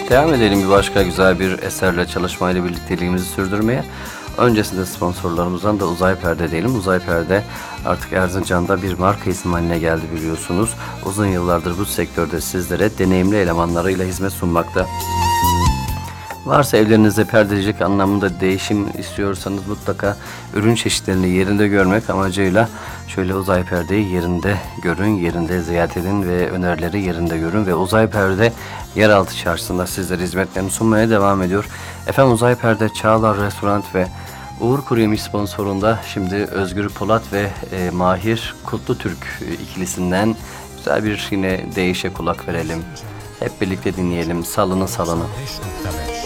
Devam edelim bir başka güzel bir eserle çalışmayla birlikteliğimizi sürdürmeye. Öncesinde sponsorlarımızdan da Uzay Perde diyelim. Uzay Perde artık Erzincan'da bir marka ismi haline geldi biliyorsunuz. Uzun yıllardır bu sektörde sizlere deneyimli elemanlarıyla hizmet sunmakta. Varsa evlerinizde perdecilik anlamında değişim istiyorsanız mutlaka ürün çeşitlerini yerinde görmek amacıyla şöyle Uzay Perde'yi yerinde görün, yerinde ziyaret edin ve önerileri yerinde görün ve Uzay Perde yeraltı çarşısında sizlere hizmetlerini sunmaya devam ediyor. Efendim Uzay Perde Çağlar Restoran ve Uğur Kuruyemiş sponsorunda şimdi Özgür Polat ve Mahir Kutlutürk ikilisinden güzel bir yine değişe kulak verelim. Hep birlikte dinleyelim. Salını salını.